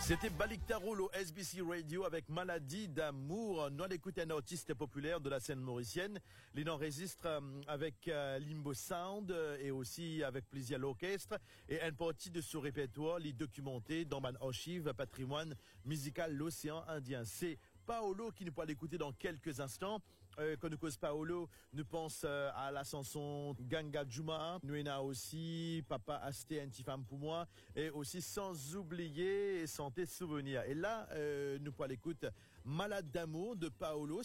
C'était Baliktarolo SBC Radio avec Maladie d'amour. Nous allons écouter un artiste populaire de la scène mauricienne. Il enregistre avec Limbo Sound et aussi avec plaisir l'orchestre. Et une partie de ce répertoire est documentée dans mon archive patrimoine musical l'océan Indien. C'est Paolo qui nous pourra l'écouter dans quelques instants. Quand nous cause Paolo, nous pense à la chanson Ganga Juma. Nous avons aussi Papa Asté, une petite femme pour moi. Et aussi sans oublier Santé Souvenir. Et là, nous pourra l'écouter Malade d'amour de Paolo.